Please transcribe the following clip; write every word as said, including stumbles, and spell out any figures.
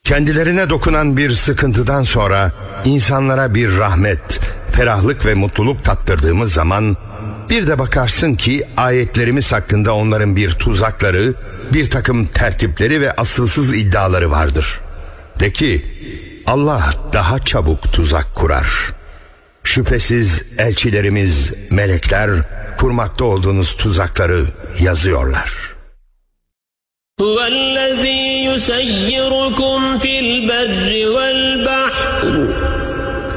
Kendilerine dokunan bir sıkıntıdan sonra insanlara bir rahmet, ferahlık ve mutluluk tattırdığımız zaman bir de bakarsın ki ayetlerimiz hakkında onların bir tuzakları, bir takım tertipleri ve asılsız iddiaları vardır. De ki, Allah daha çabuk tuzak kurar. Şüphesiz elçilerimiz, melekler kurmakta olduğunuz tuzakları yazıyorlar. Huvellezî yuseyyirukum fil berri vel bahr